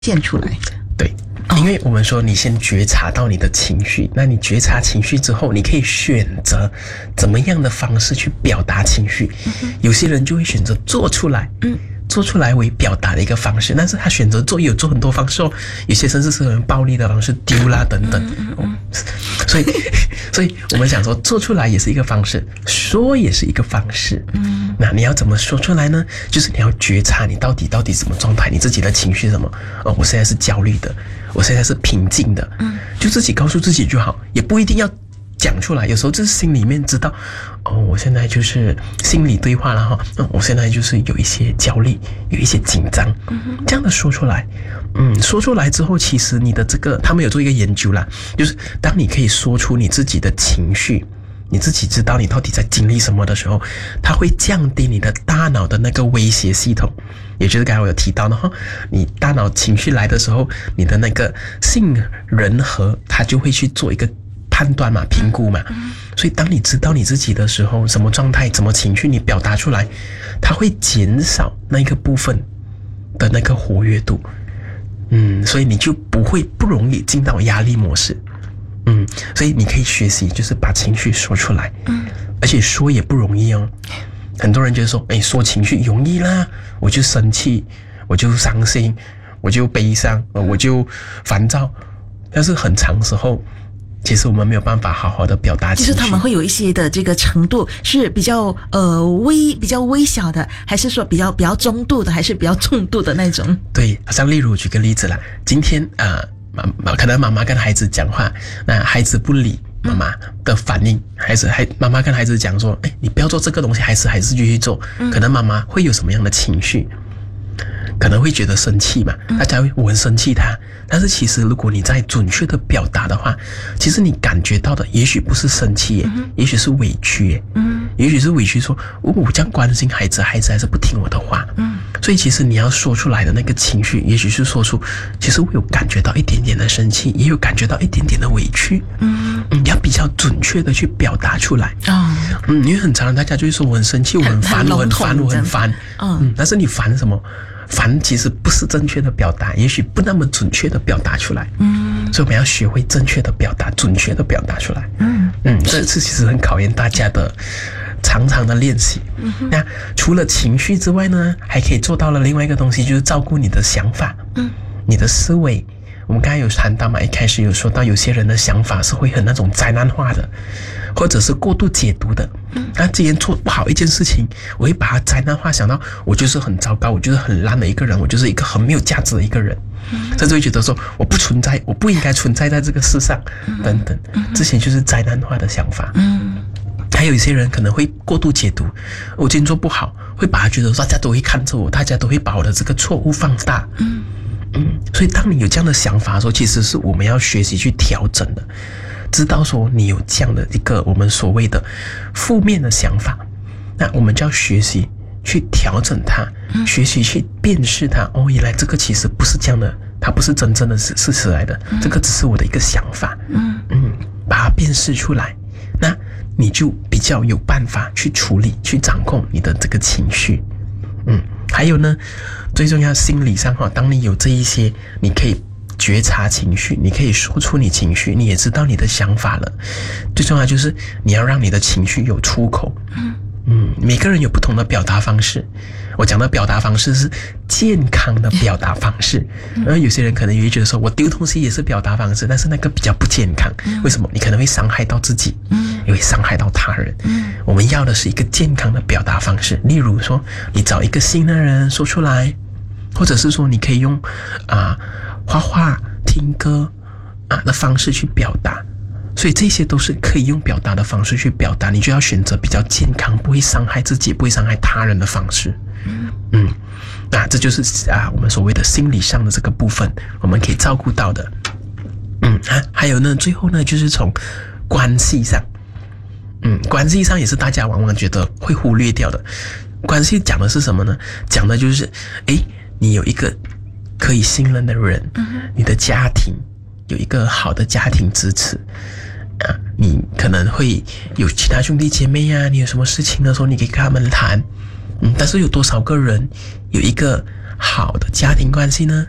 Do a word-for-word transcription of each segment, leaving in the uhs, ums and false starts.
现出来。 对，因为我们说你先觉察到你的情绪，那你觉察情绪之后，你可以选择怎么样的方式去表达情绪。嗯、有些人就会选择做出来，嗯，做出来为表达的一个方式，但是他选择做也有做很多方式哦，有些甚至是很暴力的方式，丢啦等等。嗯嗯嗯哦、所以，所以我们想说，做出来也是一个方式，说也是一个方式。嗯，那你要怎么说出来呢？就是你要觉察你到底到底什么状态，你自己的情绪是什么。哦，我现在是焦虑的，我现在是平静的。嗯，就自己告诉自己就好，也不一定要讲出来，有时候就是心里面知道，哦，我现在就是心理对话了哈，嗯，我现在就是有一些焦虑，有一些紧张，这样的说出来，嗯，说出来之后，其实你的这个，他们有做一个研究啦，就是当你可以说出你自己的情绪，你自己知道你到底在经历什么的时候，它会降低你的大脑的那个威胁系统，也就是刚才我有提到的哈，你大脑情绪来的时候，你的那个杏仁核它就会去做一个判断嘛，评估嘛，所以当你知道你自己的时候，什么状态、什么情绪，你表达出来，它会减少那个部分的那个活跃度，嗯，所以你就不会不容易进到压力模式，嗯，所以你可以学习，就是把情绪说出来，嗯，而且说也不容易哦。很多人就说，哎，说情绪容易啦，我就生气，我就伤心，我就悲伤，我就烦躁，但是很长时候。其实我们没有办法好好的表达情绪， 就是他们会有一些的这个程度是比较呃微比较微小的，还是说比较比较中度的，还是比较重度的那种？ 对，好像例如举个例子啦，今天啊，妈、呃、可能妈妈跟孩子讲话，那孩子不理妈妈的反应，孩子还妈妈跟孩子讲说，哎，你不要做这个东西，还是还是继续做，可能妈妈会有什么样的情绪？可能会觉得生气嘛，大家会我很生气他，但是其实如果你在准确的表达的话，其实你感觉到的也许不是生气耶，嗯、也许是委屈耶，嗯，也许是委屈说，哦，我这样关心孩子，孩子还是不听我的话，嗯，所以其实你要说出来的那个情绪，也许是说出，其实我有感觉到一点点的生气，也有感觉到一点点的委屈，嗯，你要比较准确的去表达出来，哦，嗯，因为很常大家就会说我很生气，我很烦，我很烦，我很烦，嗯，但是你烦什么？烦其实不是正确的表达，也许不那么准确的表达出来。嗯，所以我们要学会正确的表达，准确的表达出来。嗯嗯，这次其实很考验大家的常常的练习。嗯，那除了情绪之外呢，还可以做到了另外一个东西，就是照顾你的想法，嗯，你的思维。我们刚才有谈到嘛，一开始有说到有些人的想法是会很那种灾难化的，或者是过度解读的。那既然做不好一件事情，我会把它灾难化，想到我就是很糟糕，我就是很烂的一个人，我就是一个很没有价值的一个人，甚至会觉得说我不存在，我不应该存在在这个世上，等等，这些就是灾难化的想法。还有一些人可能会过度解读，我今天做不好，会把它觉得大家都会看着我，大家都会把我的这个错误放大。嗯，所以当你有这样的想法的时候，其实是我们要学习去调整的，知道说你有这样的一个我们所谓的负面的想法，那我们就要学习去调整它，嗯、学习去辨识它。哦，原来这个其实不是这样的，它不是真正的事实来的，嗯、这个只是我的一个想法。嗯嗯，把它辨识出来，那你就比较有办法去处理、去掌控你的这个情绪。嗯，还有呢，最重要心理上哈，当你有这一些，你可以觉察情绪，你可以说出你情绪，你也知道你的想法了。最重要就是你要让你的情绪有出口。嗯嗯，每个人有不同的表达方式。我讲的表达方式是健康的表达方式，而有些人可能也会觉得说，我丢东西也是表达方式，但是那个比较不健康。为什么？你可能会伤害到自己，也会伤害到他人。我们要的是一个健康的表达方式，例如说，你找一个新的人说出来，或者是说，你可以用啊、呃、画画、听歌啊的方式去表达。所以这些都是可以用表达的方式去表达，你就要选择比较健康，不会伤害自己，不会伤害他人的方式。嗯，那这就是啊我们所谓的心理上的这个部分，我们可以照顾到的。嗯啊，还有呢，最后呢，就是从关系上，嗯，关系上也是大家往往觉得会忽略掉的。关系讲的是什么呢？讲的就是，诶，你有一个可以信任的人，你的家庭有一个好的家庭支持。啊，你可能会有其他兄弟姐妹呀、啊，你有什么事情的时候，你可以跟他们谈。嗯，但是有多少个人有一个好的家庭关系呢？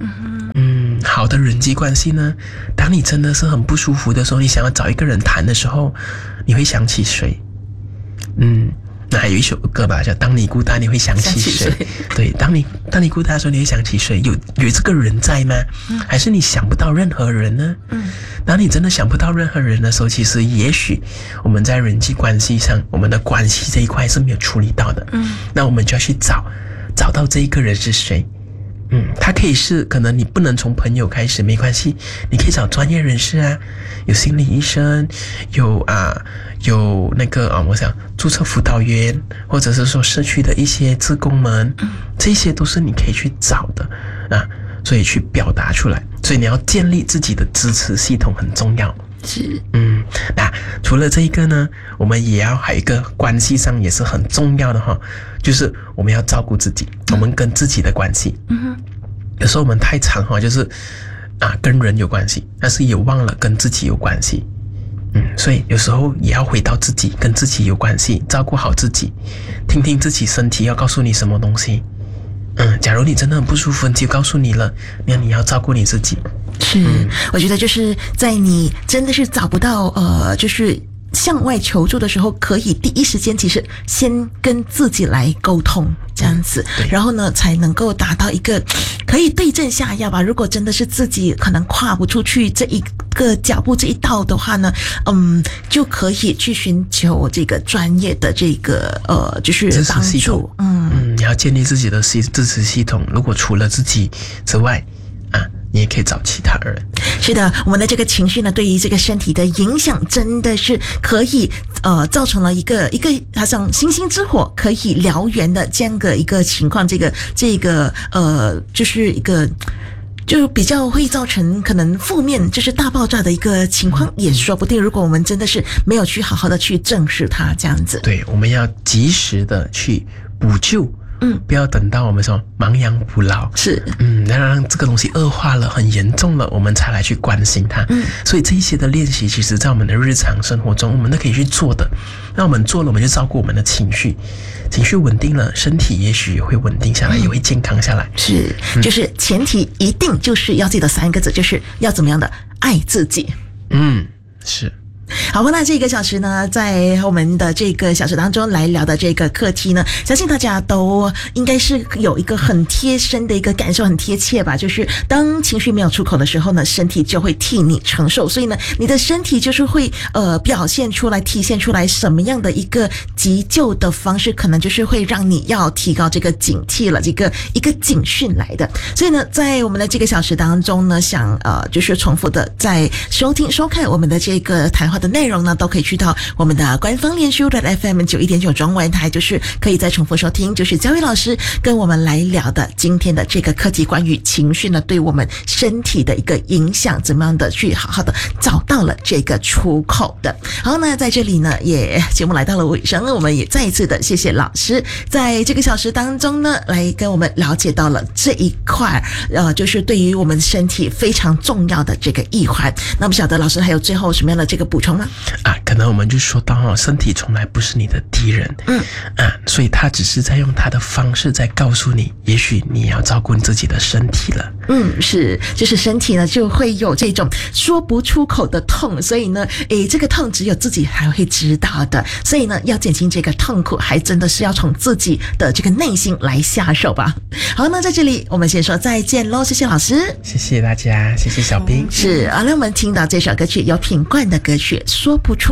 嗯嗯，好的人际关系呢，当你真的是很不舒服的时候，你想要找一个人谈的时候，你会想起谁？嗯，那还有一首歌吧，叫《当你孤单你会想起谁》。对，当你当你孤单的时候，你会想起谁？有有这个人在吗？嗯，还是你想不到任何人呢？嗯，当你真的想不到任何人的时候，其实也许我们在人际关系上，我们的关系这一块是没有处理到的。嗯，那我们就要去找找到这一个人是谁。嗯，他可以是，可能你不能从朋友开始，没关系，你可以找专业人士啊，有心理医生，有啊，有那个啊，我想注册辅导员，或者是说社区的一些志工们，这些都是你可以去找的啊，所以去表达出来，所以你要建立自己的支持系统很重要。 是， 嗯，那除了这一个呢，我们也要还有一个关系上也是很重要的哈，就是我们要照顾自己，我们跟自己的关系。嗯哼，有时候我们太常哈，就是啊跟人有关系，但是也忘了跟自己有关系。嗯，所以有时候也要回到自己，跟自己有关系，照顾好自己，听听自己身体要告诉你什么东西。嗯，假如你真的很不舒服，就告诉你了，那你要照顾你自己。 是，嗯，我觉得就是在你真的是找不到呃，就是向外求助的时候，可以第一时间其实先跟自己来沟通，这样子， 嗯， 然后呢才能够达到一个可以对症下药吧。如果真的是自己可能跨不出去这一个脚步这一道的话呢，嗯，就可以去寻求这个专业的这个呃，就是帮助。嗯嗯，你要建立自己的支持系统。如果除了自己之外，啊，你也可以找其他人。 是的，我们的这个情绪呢，对于这个身体的影响真的是可以呃造成了一个一个好像星星之火可以燎原的这样的一个情况，这个这个呃就是一个就比较会造成可能负面就是大爆炸的一个情况也说不定，如果我们真的是没有去好好的去正视它这样子。 对，我们要及时的去补救。嗯，不要等到我们说亡羊补牢， 是， 嗯，那让这个东西恶化了，很严重了，我们才来去关心它。嗯，所以这一些的练习，其实在我们的日常生活中，我们都可以去做的。那我们做了，我们就照顾我们的情绪，情绪稳定了，身体也许也会稳定下来，嗯，也会健康下来。 是，就是前提一定就是要记得三个字，就是要怎么样的爱自己。 嗯，是。 好，那这个小时呢，在我们的这个小时当中来聊的这个课题呢，相信大家都应该是有一个很贴身的一个感受，很贴切吧。就是当情绪没有出口的时候呢，身体就会替你承受，所以呢，你的身体就是会呃表现出来、体现出来什么样的一个急救的方式，可能就是会让你要提高这个警惕了，这个一个警讯来的。所以呢，在我们的这个小时当中呢，想呃就是重复的在收听、收看我们的这个谈话的内容呢，都可以去到我们的官方脸书的 F M 九一点九中文台，就是可以再重复收听，就是焦裕老师跟我们来聊的今天的这个课题，关于情绪呢对我们身体的一个影响，怎么样的去好好的找到了这个出口的。好，那在这里呢，也节目来到了尾声，我们也再一次的谢谢老师在这个小时当中呢，来跟我们了解到了这一块，呃，就是对于我们身体非常重要的这个一环。那不晓得老师还有最后什么样的这个补充吗？ 啊，可能我们就说到哈，身体从来不是你的敌人，嗯啊，所以他只是在用他的方式在告诉你，也许你要照顾你自己的身体了。 嗯，是，就是身体呢就会有这种说不出口的痛，所以呢，诶，这个痛只有自己还会知道的，所以呢，要减轻这个痛苦，还真的是要从自己的这个内心来下手吧。好，那在这里我们先说再见喽，谢谢老师， 谢谢大家，谢谢小兵。 是啊，那我们听到这首歌曲有品冠的歌曲，说不出